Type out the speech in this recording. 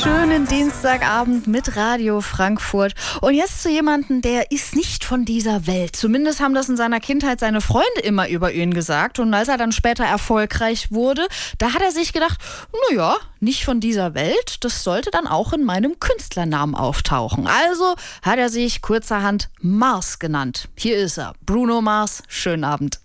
schönen Dienstagabend mit Radio Frankfurt. Und jetzt zu jemandem, der ist nicht von dieser Welt. Zumindest haben das in seiner Kindheit seine Freunde immer über ihn gesagt. Und als er dann später erfolgreich wurde, da hat er sich gedacht, naja, nicht von dieser Welt, das sollte dann auch in meinem Künstlernamen auftauchen. Also hat er sich kurzerhand Mars genannt. Hier ist er, Bruno Mars. Schönen Abend.